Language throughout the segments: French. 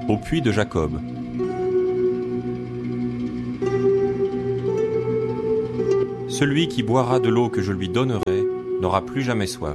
au puits de Jacob. Celui qui boira de l'eau que je lui donnerai n'aura plus jamais soif.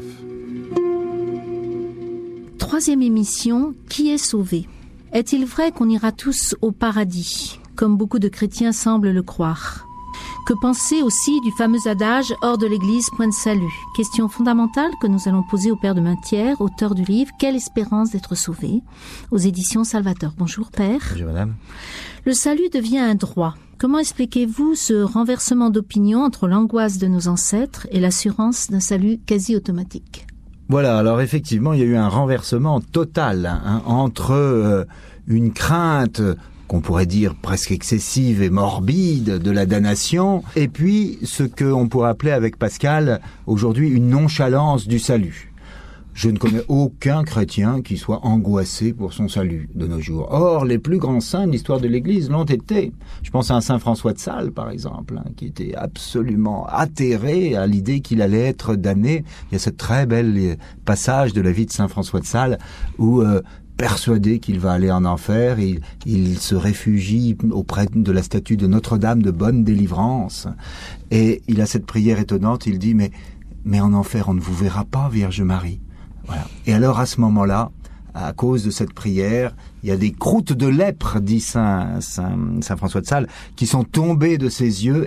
Troisième émission, qui est sauvé ? Est-il vrai qu'on ira tous au paradis, comme beaucoup de chrétiens semblent le croire ? Que penser aussi du fameux adage « hors de l'église, point de salut » ? Question fondamentale que nous allons poser au Père de Mainthière, auteur du livre « Quelle espérance d'être sauvé ?» aux éditions Salvator. Bonjour Père. Bonjour Madame. Le salut devient un droit. Comment expliquez-vous ce renversement d'opinion entre l'angoisse de nos ancêtres et l'assurance d'un salut quasi automatique ? Voilà, alors effectivement, il y a eu un renversement total entre une crainte qu'on pourrait dire presque excessive et morbide de la damnation, et puis ce qu'on pourrait appeler avec Pascal aujourd'hui une nonchalance du salut. Je ne connais aucun chrétien qui soit angoissé pour son salut de nos jours. Or, les plus grands saints de l'histoire de l'Église l'ont été. Je pense à un saint François de Sales, par exemple, qui était absolument atterré à l'idée qu'il allait être damné. Il y a ce très bel passage de la vie de saint François de Sales où persuadé qu'il va aller en enfer, il se réfugie auprès de la statue de Notre-Dame de bonne délivrance. Et il a cette prière étonnante, il dit mais en enfer on ne vous verra pas, Vierge Marie. Voilà. Et alors à ce moment-là, à cause de cette prière, il y a des croûtes de lèpre, dit saint François de Sales, qui sont tombées de ses yeux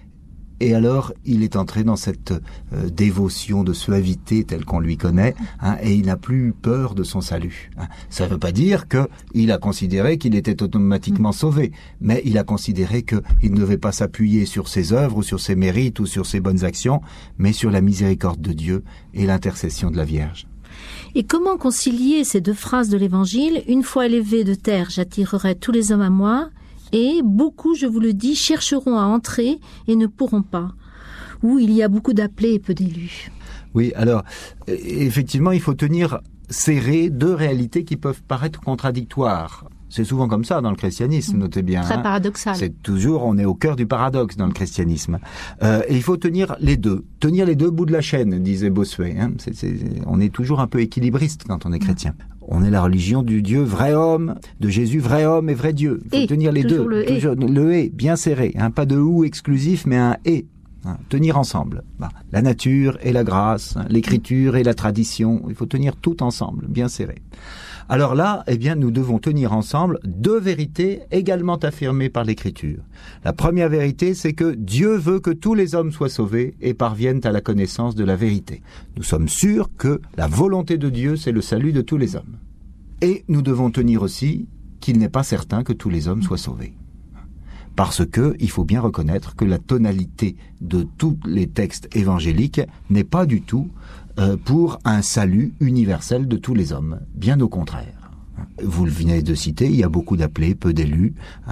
et alors il est entré dans cette dévotion de suavité telle qu'on lui connaît, et il n'a plus peur de son salut. Ça ne veut pas dire qu'il a considéré qu'il était automatiquement sauvé, mais il a considéré qu'il ne devait pas s'appuyer sur ses œuvres ou sur ses mérites ou sur ses bonnes actions, mais sur la miséricorde de Dieu et l'intercession de la Vierge. Et comment concilier ces deux phrases de l'Évangile ? Une fois élevé de terre, j'attirerai tous les hommes à moi, et beaucoup, je vous le dis, chercheront à entrer et ne pourront pas. Où il y a beaucoup d'appelés et peu d'élus. Oui, alors, effectivement, il faut tenir serré deux réalités qui peuvent paraître contradictoires. C'est souvent comme ça dans le christianisme, notez bien. Très paradoxal. C'est toujours, on est au cœur du paradoxe dans le christianisme. Et il faut tenir les deux bouts de la chaîne, disait Bossuet. On est toujours un peu équilibriste quand on est chrétien. On est la religion du Dieu vrai homme, de Jésus vrai homme et vrai Dieu. Il faut tenir les deux. Le et, bien serré. Pas de ou exclusif, mais un et. Tenir ensemble. La nature et la grâce, l'écriture et la tradition. Il faut tenir tout ensemble, bien serré. Alors là, nous devons tenir ensemble deux vérités également affirmées par l'Écriture. La première vérité, c'est que Dieu veut que tous les hommes soient sauvés et parviennent à la connaissance de la vérité. Nous sommes sûrs que la volonté de Dieu, c'est le salut de tous les hommes. Et nous devons tenir aussi qu'il n'est pas certain que tous les hommes soient sauvés. Parce que il faut bien reconnaître que la tonalité de tous les textes évangéliques n'est pas du tout pour un salut universel de tous les hommes, bien au contraire. Vous le venez de citer, il y a beaucoup d'appelés, peu d'élus.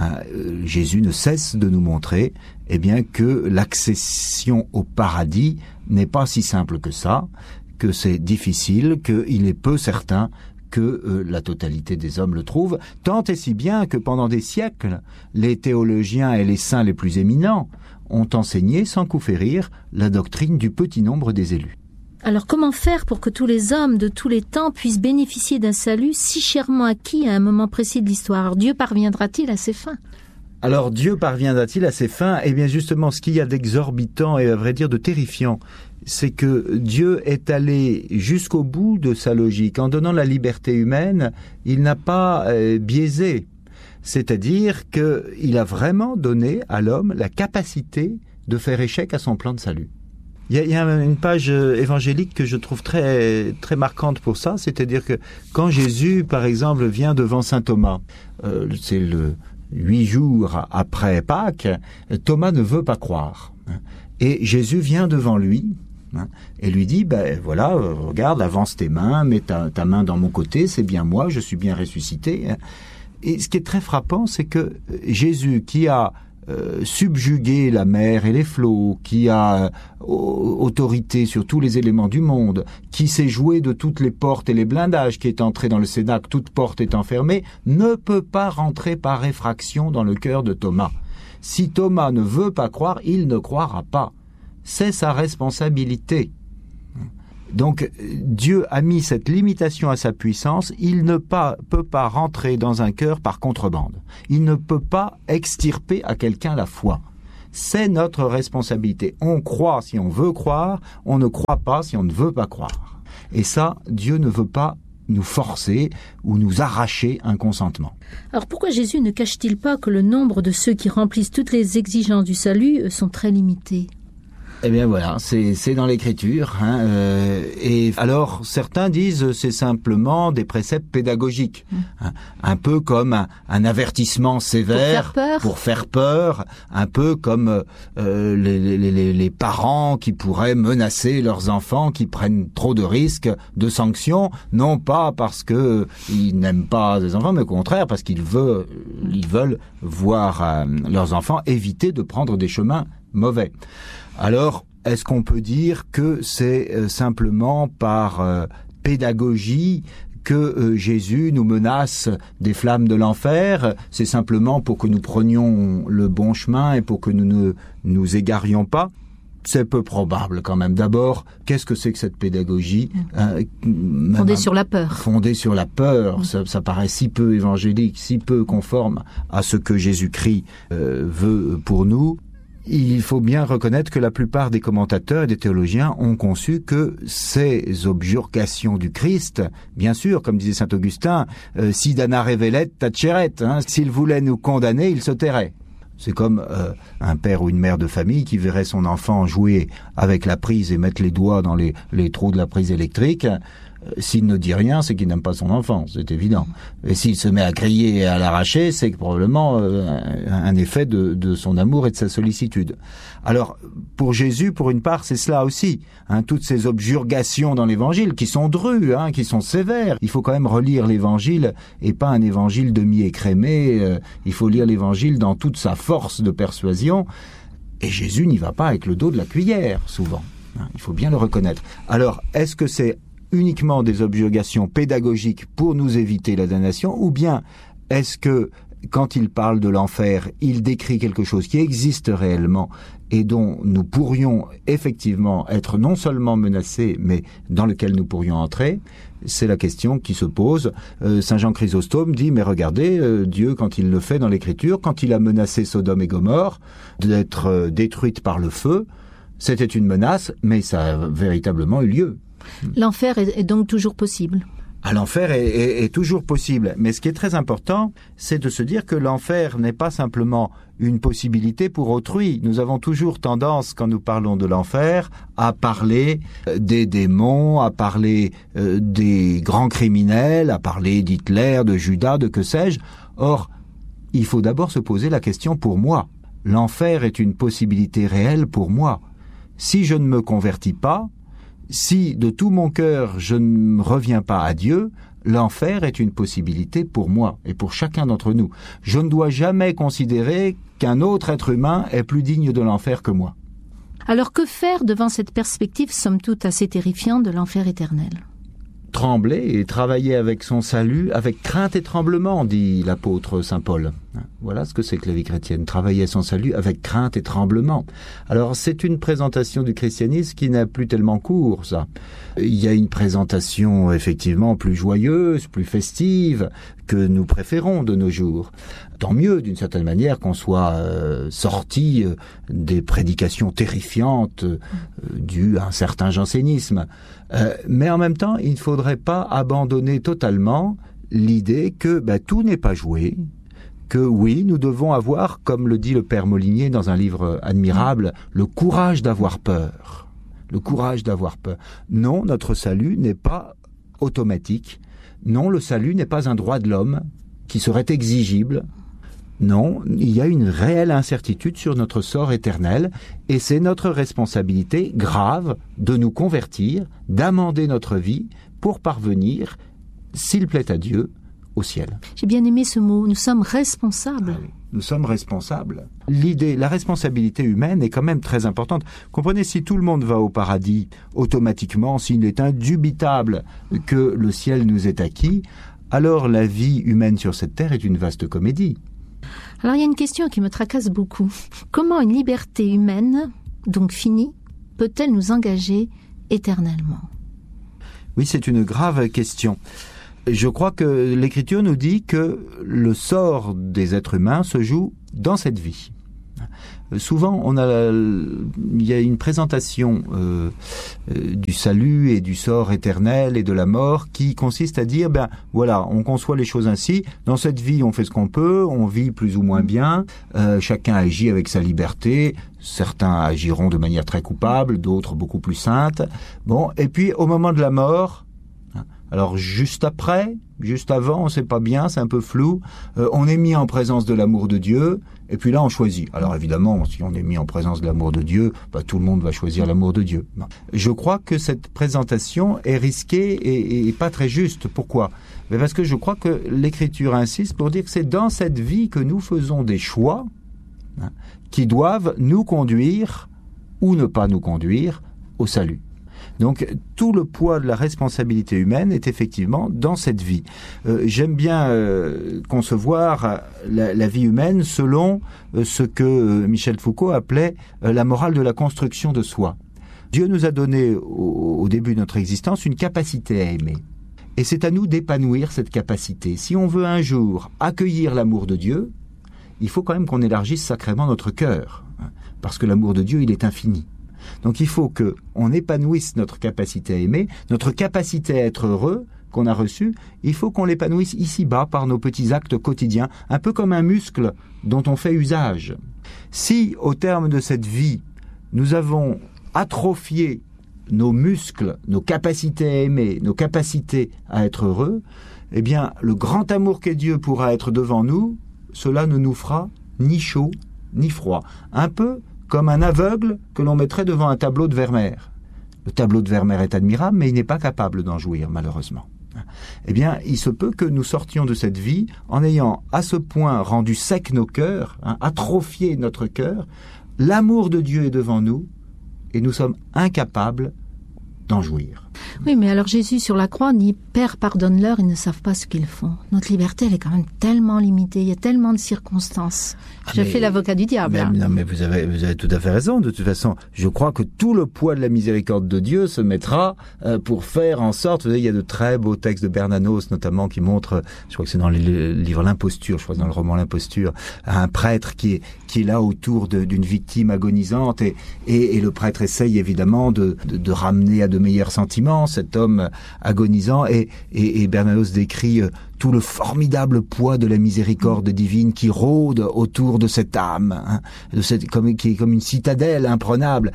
Jésus ne cesse de nous montrer que l'accession au paradis n'est pas si simple que ça, que c'est difficile, qu'il est peu certain que la totalité des hommes le trouvent, tant et si bien que pendant des siècles, les théologiens et les saints les plus éminents ont enseigné sans coup férir la doctrine du petit nombre des élus. Alors comment faire pour que tous les hommes de tous les temps puissent bénéficier d'un salut si chèrement acquis à un moment précis de l'histoire ? Alors Dieu parviendra-t-il à ses fins ? Alors Dieu parviendra-t-il à ses fins ? Justement, ce qu'il y a d'exorbitant et à vrai dire de terrifiant, c'est que Dieu est allé jusqu'au bout de sa logique. En donnant la liberté humaine, il n'a pas biaisé. C'est-à-dire qu'il a vraiment donné à l'homme la capacité de faire échec à son plan de salut. Il y a une page évangélique que je trouve très, très marquante pour ça, c'est-à-dire que quand Jésus, par exemple, vient devant saint Thomas, c'est le 8 jours après Pâques, Thomas ne veut pas croire. Et Jésus vient devant lui et lui dit, regarde, avance tes mains, mets ta main dans mon côté, c'est bien moi, je suis bien ressuscité. Et ce qui est très frappant, c'est que Jésus, qui a subjugué la mer et les flots, qui a autorité sur tous les éléments du monde, qui s'est joué de toutes les portes et les blindages, qui est entré dans le cénacle, toute porte étant fermée, ne peut pas rentrer par effraction dans le cœur de Thomas. Si Thomas ne veut pas croire, il ne croira pas. C'est sa responsabilité. Donc Dieu a mis cette limitation à sa puissance, il ne peut pas rentrer dans un cœur par contrebande. Il ne peut pas extirper à quelqu'un la foi. C'est notre responsabilité. On croit si on veut croire, on ne croit pas si on ne veut pas croire. Et ça, Dieu ne veut pas nous forcer ou nous arracher un consentement. Alors pourquoi Jésus ne cache-t-il pas que le nombre de ceux qui remplissent toutes les exigences du salut sont très limités ? Eh bien voilà, c'est dans l'Écriture. Et alors, certains disent c'est simplement des préceptes pédagogiques. Un peu comme un avertissement sévère pour faire peur, un peu comme les parents qui pourraient menacer leurs enfants qui prennent trop de risques, de sanctions, non pas parce que ils n'aiment pas les enfants, mais au contraire parce qu'ils veulent voir leurs enfants éviter de prendre des chemins mauvais. Alors, est-ce qu'on peut dire que c'est simplement par pédagogie que Jésus nous menace des flammes de l'enfer? C'est simplement pour que nous prenions le bon chemin et pour que nous ne nous égarions pas? C'est peu probable quand même. D'abord, qu'est-ce que c'est que cette pédagogie fondée sur la peur. Fondée sur la peur, ça paraît si peu évangélique, si peu conforme à ce que Jésus-Christ veut pour nous. Il faut bien reconnaître que la plupart des commentateurs et des théologiens ont conçu que ces objurgations du Christ, bien sûr, comme disait saint Augustin, si dana revelet taceret, s'il voulait nous condamner, il se tairait. C'est comme un père ou une mère de famille qui verrait son enfant jouer avec la prise et mettre les doigts dans les trous de la prise électrique. S'il ne dit rien, c'est qu'il n'aime pas son enfant, c'est évident. Et s'il se met à crier et à l'arracher, c'est probablement un effet de son amour et de sa sollicitude. Alors, pour Jésus, pour une part, c'est cela aussi. Toutes ces objurgations dans l'Évangile, qui sont drues, qui sont sévères. Il faut quand même relire l'Évangile, et pas un Évangile demi-écrémé. Il faut lire l'Évangile dans toute sa force de persuasion. Et Jésus n'y va pas avec le dos de la cuillère, souvent. Il faut bien le reconnaître. Alors, est-ce que c'est uniquement des objurgations pédagogiques pour nous éviter la damnation, ou bien est-ce que, quand il parle de l'enfer, il décrit quelque chose qui existe réellement et dont nous pourrions effectivement être non seulement menacés, mais dans lequel nous pourrions entrer? C'est la question qui se pose. Saint Jean Chrysostome dit, mais regardez, Dieu, quand il le fait dans l'Écriture, quand il a menacé Sodome et Gomorrhe d'être détruites par le feu, c'était une menace, mais ça a véritablement eu lieu. L'enfer est donc toujours possible. L'enfer est toujours possible. Mais ce qui est très important, c'est de se dire que l'enfer n'est pas simplement une possibilité pour autrui. Nous avons toujours tendance, quand nous parlons de l'enfer, à parler des démons, à parler des grands criminels, à parler d'Hitler, de Judas, de que sais-je. Or, il faut d'abord se poser la question pour moi. L'enfer est une possibilité réelle pour moi. Si je ne me convertis pas, si de tout mon cœur je ne reviens pas à Dieu, l'enfer est une possibilité pour moi et pour chacun d'entre nous. Je ne dois jamais considérer qu'un autre être humain est plus digne de l'enfer que moi. Alors que faire devant cette perspective, somme toute assez terrifiante, de l'enfer éternel ? Trembler et travailler avec son salut, avec crainte et tremblement, dit l'apôtre saint Paul. Voilà ce que c'est que la vie chrétienne, travailler son salut avec crainte et tremblement. Alors c'est une présentation du christianisme qui n'a plus tellement cours, ça. Il y a une présentation effectivement plus joyeuse, plus festive, que nous préférons de nos jours. Tant mieux, d'une certaine manière, qu'on soit sorti des prédications terrifiantes dues à un certain jansénisme. Mais en même temps, il ne faudrait pas abandonner totalement l'idée que tout n'est pas joué, que oui, nous devons avoir, comme le dit le père Molinier dans un livre admirable, le courage d'avoir peur. Le courage d'avoir peur. Non, notre salut n'est pas automatique. Non, le salut n'est pas un droit de l'homme qui serait exigible. Non, il y a une réelle incertitude sur notre sort éternel et c'est notre responsabilité grave de nous convertir, d'amender notre vie pour parvenir, s'il plaît à Dieu, au ciel. J'ai bien aimé ce mot, nous sommes responsables. Ah oui, nous sommes responsables. La responsabilité humaine est quand même très importante. Comprenez, si tout le monde va au paradis automatiquement, s'il est indubitable que le ciel nous est acquis, alors la vie humaine sur cette terre est une vaste comédie. Alors il y a une question qui me tracasse beaucoup. Comment une liberté humaine, donc finie, peut-elle nous engager éternellement ? Oui, c'est une grave question. Je crois que l'Écriture nous dit que le sort des êtres humains se joue dans cette vie. Souvent, il y a une présentation du salut et du sort éternel et de la mort qui consiste à dire, voilà, on conçoit les choses ainsi. Dans cette vie, on fait ce qu'on peut, on vit plus ou moins bien. Chacun agit avec sa liberté. Certains agiront de manière très coupable, d'autres beaucoup plus sainte. Bon, et puis au moment de la mort. Alors juste après, juste avant, on sait pas bien, c'est un peu flou. On est mis en présence de l'amour de Dieu, et puis là on choisit. Alors évidemment, si on est mis en présence de l'amour de Dieu, tout le monde va choisir l'amour de Dieu. Je crois que cette présentation est risquée et pas très juste. Pourquoi ? Parce que je crois que l'Écriture insiste pour dire que c'est dans cette vie que nous faisons des choix qui doivent nous conduire ou ne pas nous conduire au salut. Donc tout le poids de la responsabilité humaine est effectivement dans cette vie. J'aime bien concevoir la vie humaine selon ce que Michel Foucault appelait la morale de la construction de soi. Dieu nous a donné au début de notre existence une capacité à aimer. Et c'est à nous d'épanouir cette capacité. Si on veut un jour accueillir l'amour de Dieu, il faut quand même qu'on élargisse sacrément notre cœur, parce que l'amour de Dieu, il est infini. Donc il faut qu'on épanouisse notre capacité à aimer, notre capacité à être heureux qu'on a reçue, il faut qu'on l'épanouisse ici-bas par nos petits actes quotidiens, un peu comme un muscle dont on fait usage. Si, au terme de cette vie, nous avons atrophié nos muscles, nos capacités à aimer, nos capacités à être heureux, eh bien, le grand amour qu'est Dieu pourra être devant nous, cela ne nous fera ni chaud ni froid. Un peu comme un aveugle que l'on mettrait devant un tableau de Vermeer. Le tableau de Vermeer est admirable, mais il n'est pas capable d'en jouir, malheureusement. Eh bien, il se peut que nous sortions de cette vie en ayant à ce point rendu sec nos cœurs, atrophié notre cœur. L'amour de Dieu est devant nous et nous sommes incapables d'en jouir. Oui, mais alors Jésus sur la croix dit « Père, pardonne-leur, ils ne savent pas ce qu'ils font ». Notre liberté, elle est quand même tellement limitée, il y a tellement de circonstances. J'ai fait l'avocat du diable. Non, mais vous avez tout à fait raison. De toute façon, je crois que tout le poids de la miséricorde de Dieu se mettra pour faire en sorte... Vous savez, il y a de très beaux textes de Bernanos, notamment, qui montrent, je crois que c'est dans le livre L'Imposture, je crois que dans le roman L'Imposture, un prêtre qui est là autour d'une victime agonisante et le prêtre essaye évidemment de ramener à de meilleurs sentiments cet homme agonisant et Bernanos décrit tout le formidable poids de la miséricorde divine qui rôde autour de cette âme, qui est comme une citadelle imprenable.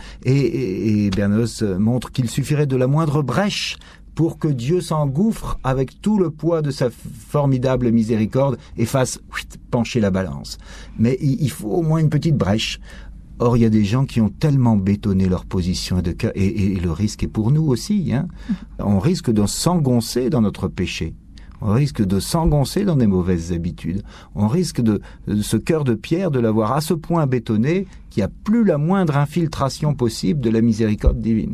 Et Bernanos montre qu'il suffirait de la moindre brèche pour que Dieu s'engouffre avec tout le poids de sa formidable miséricorde et fasse pencher la balance. Mais il faut au moins une petite brèche. Or, il y a des gens qui ont tellement bétonné leur position de cœur, et le risque est pour nous aussi. On risque de s'engoncer dans notre péché. On risque de s'engoncer dans des mauvaises habitudes. On risque de ce cœur de pierre, de l'avoir à ce point bétonné qu'il n'y a plus la moindre infiltration possible de la miséricorde divine.